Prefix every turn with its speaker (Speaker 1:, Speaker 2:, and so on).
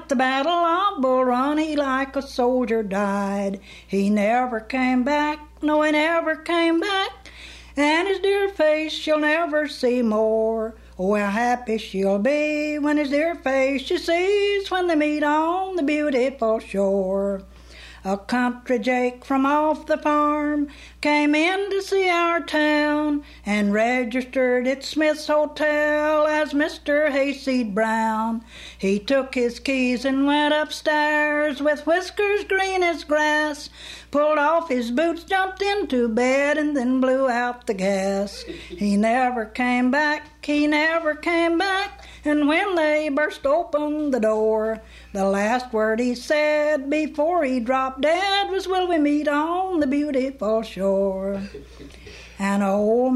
Speaker 1: At the Battle of Bull Run, he like a soldier died. He never came back, no, he never came back. And his dear face she'll never see more. Oh, how happy she'll be when his dear face she sees when they meet on the beautiful shore. A country Jake from off the farm came in to see our town and registered at Smith's Hotel as Mr. Hayseed Brown. He took his keys and went upstairs with whiskers green as grass, pulled off his boots, jumped into bed, and then blew out the gas. He never came back, he never came back, and when they burst open the door, the last word he said before he dropped dead was, "Will we meet on the beautiful shore?" And old